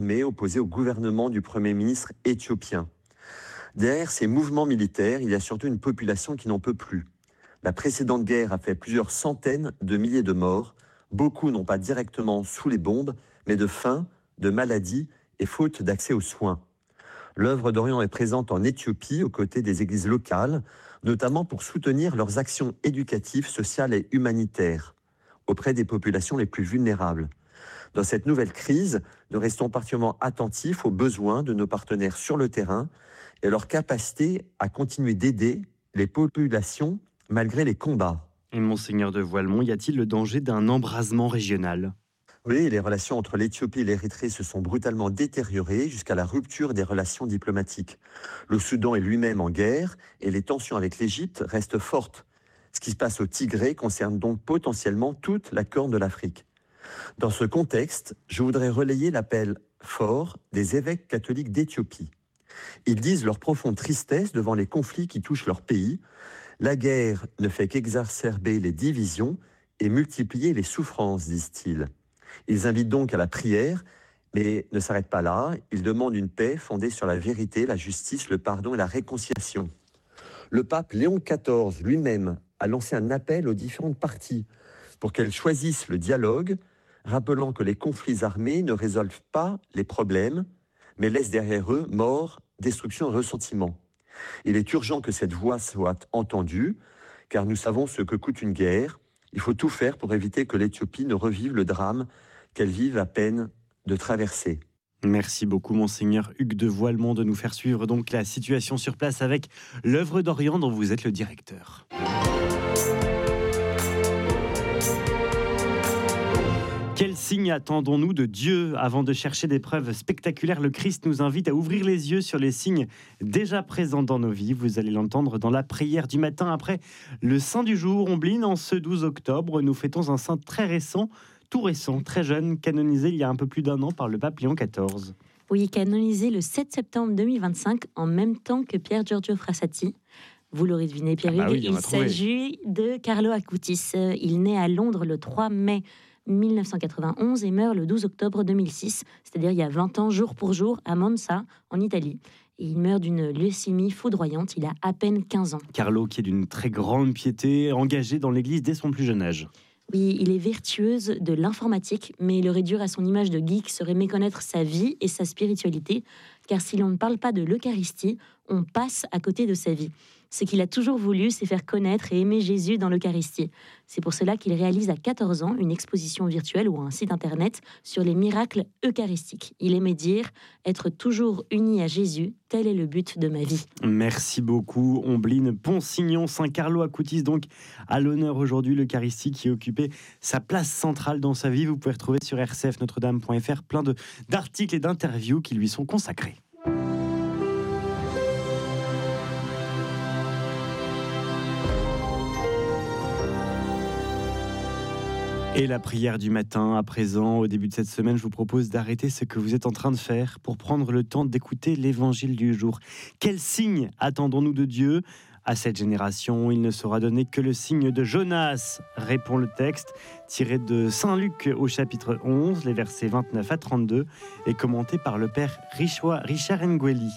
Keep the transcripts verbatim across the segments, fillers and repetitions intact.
mais opposée au gouvernement du Premier ministre éthiopien. Derrière ces mouvements militaires, il y a surtout une population qui n'en peut plus. La précédente guerre a fait plusieurs centaines de milliers de morts, beaucoup non pas directement sous les bombes, mais de faim, de maladies et faute d'accès aux soins. L'œuvre d'Orient est présente en Éthiopie aux côtés des églises locales, notamment pour soutenir leurs actions éducatives, sociales et humanitaires auprès des populations les plus vulnérables. Dans cette nouvelle crise, nous restons particulièrement attentifs aux besoins de nos partenaires sur le terrain et à leur capacité à continuer d'aider les populations malgré les combats. Et Monseigneur de Voilemont, y a-t-il le danger d'un embrasement régional ? Oui, les relations entre l'Éthiopie et l'Érythrée se sont brutalement détériorées jusqu'à la rupture des relations diplomatiques. Le Soudan est lui-même en guerre et les tensions avec l'Égypte restent fortes. Ce qui se passe au Tigré concerne donc potentiellement toute la Corne de l'Afrique. Dans ce contexte, je voudrais relayer l'appel fort des évêques catholiques d'Éthiopie. Ils disent leur profonde tristesse devant les conflits qui touchent leur pays. La guerre ne fait qu'exacerber les divisions et multiplier les souffrances, disent-ils. Ils invitent donc à la prière, mais ne s'arrêtent pas là. Ils demandent une paix fondée sur la vérité, la justice, le pardon et la réconciliation. Le pape Léon quatorze lui-même a lancé un appel aux différentes parties pour qu'elles choisissent le dialogue, rappelant que les conflits armés ne résolvent pas les problèmes, mais laissent derrière eux mort, destruction et ressentiment. Il est urgent que cette voix soit entendue, car nous savons ce que coûte une guerre. Il faut tout faire pour éviter que l'Éthiopie ne revive le drame qu'elle vive à peine de traverser. Merci beaucoup, Monseigneur Hugues de Voilemont, de nous faire suivre donc la situation sur place avec l'œuvre d'Orient dont vous êtes le directeur. Quel signe attendons-nous de Dieu ? Avant de chercher des preuves spectaculaires, le Christ nous invite à ouvrir les yeux sur les signes déjà présents dans nos vies. Vous allez l'entendre dans la prière du matin après le Saint du jour. Ombline, en ce douze octobre, nous fêtons un saint très récent, tout récent, très jeune, canonisé il y a un peu plus d'un an par le pape Léon quatorze. Oui, canonisé le sept septembre deux mille vingt-cinq, en même temps que Pier Giorgio Frassati. Vous l'aurez deviné, Pierre-Hugues, ah bah oui, il s'agit de Carlo Acutis. Il naît à Londres le trois mai mille neuf cent quatre-vingt-onze et meurt le douze octobre deux mille six, c'est-à-dire il y a vingt ans, jour pour jour, à Monza, en Italie. Et il meurt d'une leucémie foudroyante, il a à peine quinze ans. Carlo, qui est d'une très grande piété, engagé dans l'Église dès son plus jeune âge. Oui, il est vertueuse de l'informatique, mais le réduire à son image de geek serait méconnaître sa vie et sa spiritualité, car si l'on ne parle pas de l'Eucharistie, on passe à côté de sa vie. Ce qu'il a toujours voulu, c'est faire connaître et aimer Jésus dans l'Eucharistie. C'est pour cela qu'il réalise à quatorze ans une exposition virtuelle ou un site internet sur les miracles eucharistiques. Il aimait dire « Être toujours uni à Jésus, tel est le but de ma vie ». Merci beaucoup, Ombline Ponsignon. Saint Carlo Acutis, donc, à l'honneur aujourd'hui, l'Eucharistie qui occupait sa place centrale dans sa vie. Vous pouvez retrouver sur r c f notre dame point f r plein de, d'articles et d'interviews qui lui sont consacrés. Et la prière du matin, à présent, au début de cette semaine, je vous propose d'arrêter ce que vous êtes en train de faire pour prendre le temps d'écouter l'évangile du jour. Quel signe attendons-nous de Dieu ? À cette génération, il ne sera donné que le signe de Jonas, répond le texte, tiré de Saint Luc au chapitre onze, les versets vingt-neuf à trente-deux, et commenté par le père Richard Ngueli.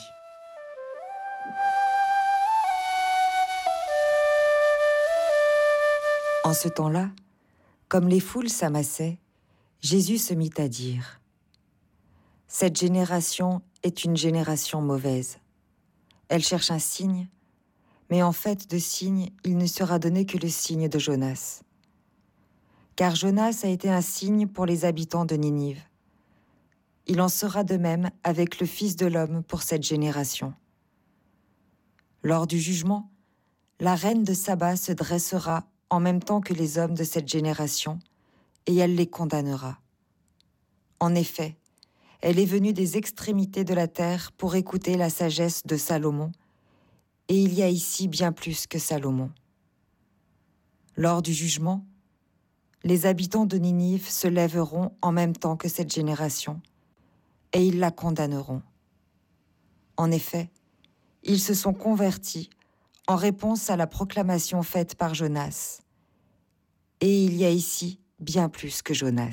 En ce temps-là, comme les foules s'amassaient, Jésus se mit à dire : « Cette génération est une génération mauvaise. Elle cherche un signe, mais en fait de signe, il ne sera donné que le signe de Jonas. Car Jonas a été un signe pour les habitants de Ninive. Il en sera de même avec le Fils de l'homme pour cette génération. Lors du jugement, la reine de Saba se dressera en même temps que les hommes de cette génération, et elle les condamnera. En effet, elle est venue des extrémités de la terre pour écouter la sagesse de Salomon, et il y a ici bien plus que Salomon. Lors du jugement, les habitants de Ninive se lèveront en même temps que cette génération, et ils la condamneront. En effet, ils se sont convertis en réponse à la proclamation faite par Jonas. Et il y a ici bien plus que Jonas.